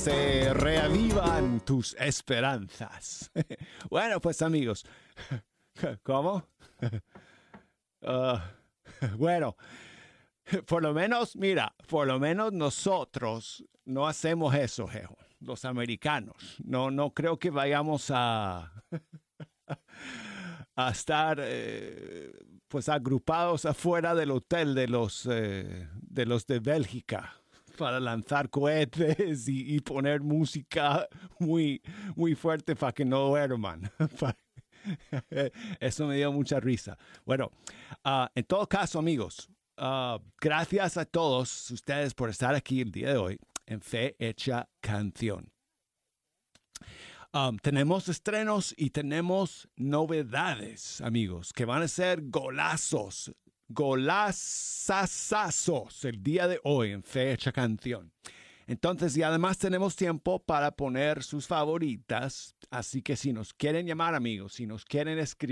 se reavivan tus esperanzas. Bueno, pues amigos, ¿cómo? Bueno, por lo menos nosotros no hacemos eso, jejo, los americanos. No creo que vayamos a estar pues agrupados afuera del hotel de los de Bélgica para lanzar cohetes y poner música muy, muy fuerte para que no duerman. Eso me dio mucha risa. Bueno, en todo caso, amigos, gracias a todos ustedes por estar aquí el día de hoy en Fe Hecha Canción. Tenemos estrenos y tenemos novedades, amigos, que van a ser golazazos el día de hoy en Fe Hecha Canción. Entonces, y además tenemos tiempo para poner sus favoritas, así que si nos quieren llamar, amigos, si nos quieren escribir,